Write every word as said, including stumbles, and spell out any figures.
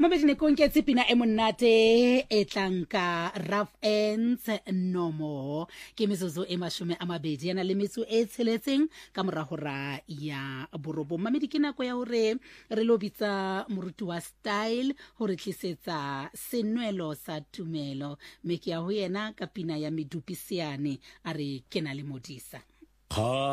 Mamedine konke tsipina e monate e tlanka Rough Ends Nomo ke mizuzu e mashome a mabedi yana le metso e tsheletseng ka morago ra ya borobo. Mamedi ke nako ya hore re lo bitsa moruti wa style hore tlisetsa senwelo sa tumelo me ke ya ho yena ka pina ya Medupi Siane a re ke na le modisa.